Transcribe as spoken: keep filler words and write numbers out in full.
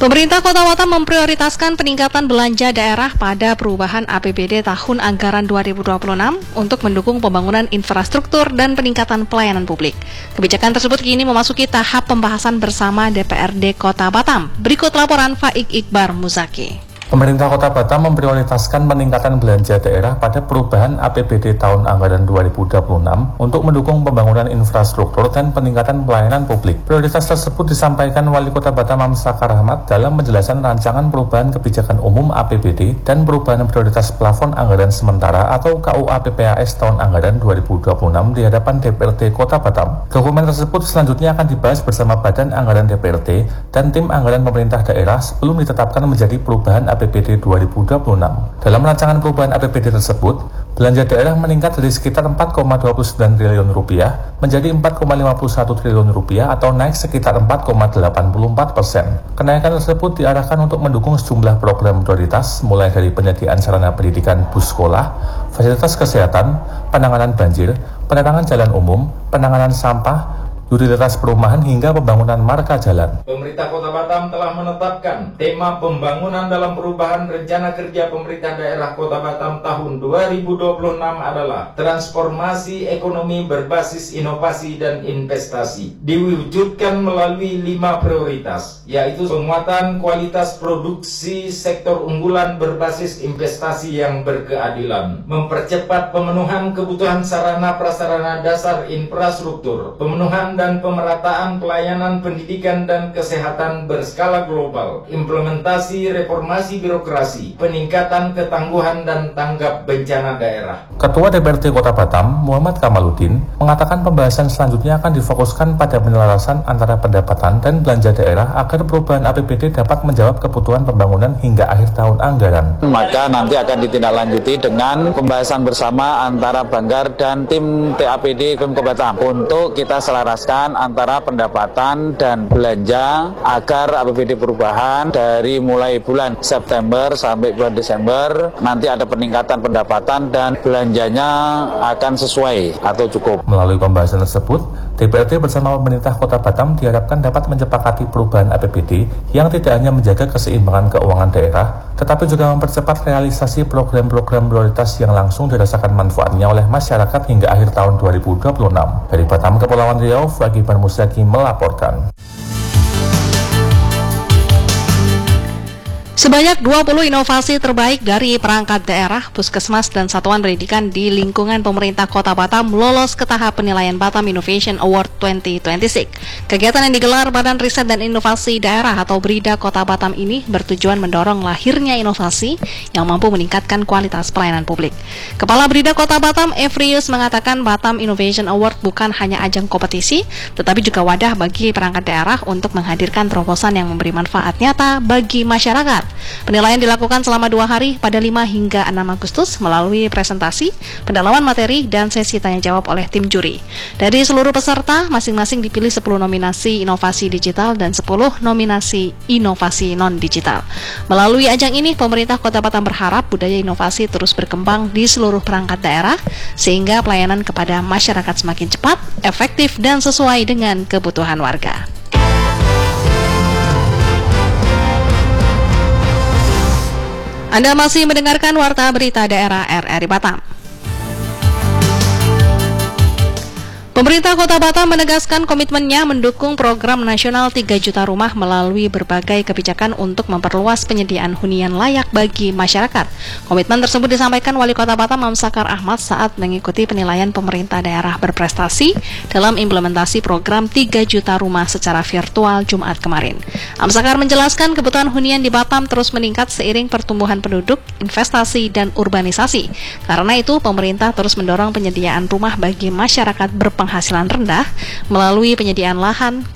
Pemerintah Kota Batam memprioritaskan peningkatan belanja daerah pada perubahan A P B D tahun anggaran dua ribu dua puluh enam untuk mendukung pembangunan infrastruktur dan peningkatan pelayanan publik. Kebijakan tersebut kini memasuki tahap pembahasan bersama D P R D Kota Batam. Berikut laporan Faik Iqbar Muzaki. Pemerintah Kota Batam memprioritaskan peningkatan belanja daerah pada perubahan A P B D tahun anggaran dua ribu dua puluh enam untuk mendukung pembangunan infrastruktur dan peningkatan pelayanan publik. Prioritas tersebut disampaikan Wali Kota Batam Amsakar Ahmad dalam penjelasan rancangan perubahan kebijakan umum A P B D dan perubahan prioritas plafon anggaran sementara atau K U A P P A S tahun anggaran dua ribu dua puluh enam di hadapan D P R D Kota Batam. Dokumen tersebut selanjutnya akan dibahas bersama Badan Anggaran D P R D dan tim anggaran pemerintah daerah sebelum ditetapkan menjadi perubahan A P B D dua ribu dua puluh enam. Dalam rancangan perubahan A P B D tersebut, belanja daerah meningkat dari sekitar empat koma dua puluh sembilan triliun rupiah menjadi empat koma lima puluh satu triliun rupiah atau naik sekitar empat koma delapan puluh empat persen. Kenaikan tersebut diarahkan untuk mendukung sejumlah program prioritas mulai dari penyediaan sarana pendidikan bus sekolah, fasilitas kesehatan, penanganan banjir, penerangan jalan umum, penanganan sampah, utilitas perumahan hingga pembangunan marka jalan. Pemerintah Kota Batam telah menetapkan tema pembangunan dalam perubahan rencana kerja pemerintah daerah Kota Batam tahun dua ribu dua puluh enam adalah transformasi ekonomi berbasis inovasi dan investasi. Diwujudkan melalui lima prioritas, yaitu penguatan kualitas produksi sektor unggulan berbasis investasi yang berkeadilan, mempercepat pemenuhan kebutuhan sarana prasarana dasar infrastruktur, pemenuhan dan pemerataan pelayanan pendidikan dan kesehatan berskala global, implementasi reformasi birokrasi, peningkatan ketangguhan dan tanggap bencana daerah. Ketua D P R D Kota Batam, Muhammad Kamaluddin, mengatakan pembahasan selanjutnya akan difokuskan pada penyelarasan antara pendapatan dan belanja daerah agar perubahan A P B D dapat menjawab kebutuhan pembangunan hingga akhir tahun anggaran. Maka nanti akan ditindaklanjuti dengan pembahasan bersama antara Banggar dan tim T A P D Kota Batam untuk kita selaraskan antara pendapatan dan belanja agar A P B D perubahan dari mulai bulan September sampai bulan Desember nanti ada peningkatan pendapatan dan belanjanya akan sesuai atau cukup. Melalui pembahasan tersebut, D P R D bersama pemerintah Kota Batam diharapkan dapat menyepakati perubahan A P B D yang tidak hanya menjaga keseimbangan keuangan daerah, tetapi juga mempercepat realisasi program-program prioritas yang langsung dirasakan manfaatnya oleh masyarakat hingga akhir tahun dua ribu dua puluh enam. Dari Batam, Kepulauan Riau, Faik Iqbar Muzaki melaporkan. Sebanyak dua puluh inovasi terbaik dari perangkat daerah, puskesmas, dan satuan pendidikan di lingkungan pemerintah Kota Batam lolos ke tahap penilaian Batam Innovation Award dua ribu dua puluh enam. Kegiatan yang digelar Badan Riset dan Inovasi Daerah atau BRIDA Kota Batam ini bertujuan mendorong lahirnya inovasi yang mampu meningkatkan kualitas pelayanan publik. Kepala BRIDA Kota Batam, Evrius, mengatakan Batam Innovation Award bukan hanya ajang kompetisi, tetapi juga wadah bagi perangkat daerah untuk menghadirkan terobosan yang memberi manfaat nyata bagi masyarakat. Penilaian dilakukan selama dua hari pada lima hingga enam Agustus melalui presentasi, pendalaman materi, dan sesi tanya jawab oleh tim juri. Dari seluruh peserta, masing-masing dipilih sepuluh nominasi inovasi digital dan sepuluh nominasi inovasi non-digital. Melalui ajang ini, pemerintah Kota Batam berharap budaya inovasi terus berkembang di seluruh perangkat daerah sehingga pelayanan kepada masyarakat semakin cepat, efektif, dan sesuai dengan kebutuhan warga. Anda masih mendengarkan Warta Berita Daerah R R I Batam. Pemerintah Kota Batam menegaskan komitmennya mendukung program nasional tiga juta rumah melalui berbagai kebijakan untuk memperluas penyediaan hunian layak bagi masyarakat. Komitmen tersebut disampaikan Wali Kota Batam Amsakar Ahmad saat mengikuti penilaian pemerintah daerah berprestasi dalam implementasi program tiga juta rumah secara virtual Jumat kemarin. Amsakar menjelaskan kebutuhan hunian di Batam terus meningkat seiring pertumbuhan penduduk, investasi, dan urbanisasi. Karena itu, pemerintah terus mendorong penyediaan rumah bagi masyarakat berpenghasilan rendah melalui penyediaan lahan,